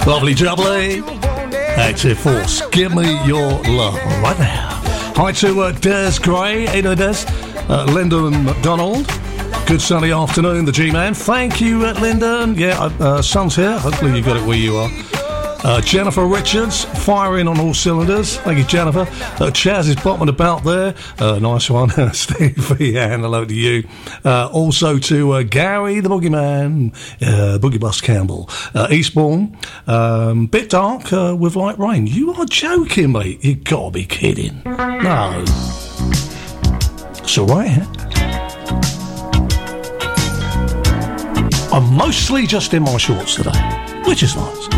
Lovely jubbly. Active Force, give me your love right now. Hi to Des Gray, Des, Lyndon McDonald. Good sunny afternoon, the G-Man. Thank you, Lyndon. Yeah, sun's here. Hopefully you got it where you are. Jennifer Richards, firing on all cylinders. Thank you, Jennifer. Chaz is bopping about there. Nice one. Stevie, and hello to you. Also to Gary, the Boogeyman, Boogie Bus Campbell, Eastbourne. Bit dark with light rain. You are joking, mate. You gotta be kidding. No. It's alright, huh? I'm mostly just in my shorts today, which is nice.